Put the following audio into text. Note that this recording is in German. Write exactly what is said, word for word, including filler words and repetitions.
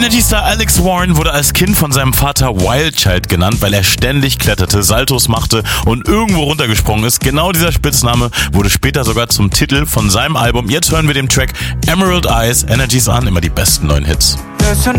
Energy-Star Alex Warren wurde als Kind von seinem Vater Wildchild genannt, weil er ständig kletterte, Saltos machte und irgendwo runtergesprungen ist. Genau dieser Spitzname wurde später sogar zum Titel von seinem Album. Jetzt hören wir den Track Emerald Eyes. Energy's an, immer die besten neuen Hits.